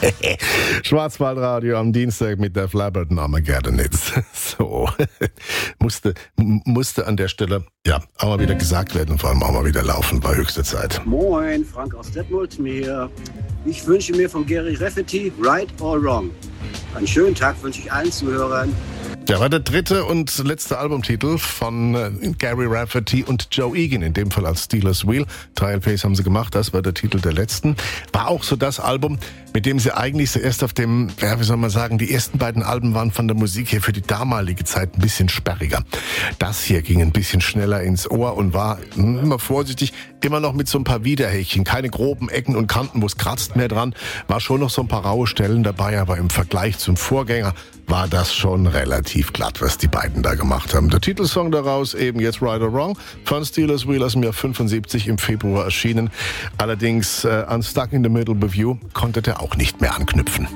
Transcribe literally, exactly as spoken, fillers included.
Schwarzwaldradio am Dienstag mit der Flabberton Armageddonitz. So, musste, musste an der Stelle, ja, auch mal wieder gesagt werden und vor allem auch mal wieder laufen, war höchste Zeit. Moin, Frank aus Detmold mir. Ich wünsche mir von Gary Rafferty Right or Wrong. Einen schönen Tag wünsche ich allen Zuhörern. Ja, war der dritte und letzte Albumtitel von äh, Gary Rafferty und Joe Egan, in dem Fall als Steelers Wheel. Drei L Ps haben sie gemacht, das war der Titel der letzten. War auch so das Album, mit dem sie eigentlich so erst auf dem, ja, wie soll man sagen, die ersten beiden Alben waren von der Musik her für die damalige Zeit ein bisschen sperriger. Das hier ging ein bisschen schneller ins Ohr und war, immer vorsichtig, immer noch mit so ein paar Widerhäkchen, keine groben Ecken und Kanten, wo es kratzt mehr dran, war schon noch so ein paar raue Stellen dabei, aber im Vergleich zum Vorgänger war das schon relativ glatt, was die beiden da gemacht haben. Der Titelsong daraus eben jetzt Right or Wrong von Steelers Wheel aus dem Jahr fünfundsiebzig im Februar erschienen. Allerdings äh, an Stuck in the Middle with You konnte der auch nicht mehr anknüpfen.